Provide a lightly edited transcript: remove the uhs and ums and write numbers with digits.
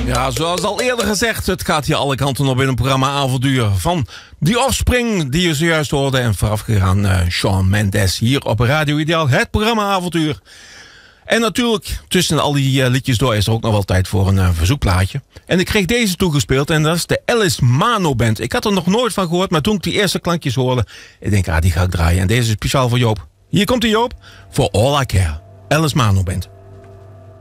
Ja, zoals al eerder gezegd, het gaat hier alle kanten op in een programma Avontuur. Van The Offspring, die je zojuist hoorde, en voorafgegaan Shawn Mendes hier op Radio Ideaal, het programma Avontuur. En natuurlijk, tussen al die liedjes door is er ook nog wel tijd voor een verzoekplaatje. En ik kreeg deze toegespeeld en dat is de Alice Mano Band. Ik had er nog nooit van gehoord, maar toen ik die eerste klankjes hoorde, ik denk, die ga ik draaien. En deze is speciaal voor Joop. Hier komt Joop, voor All I Care. Alice Mano Band.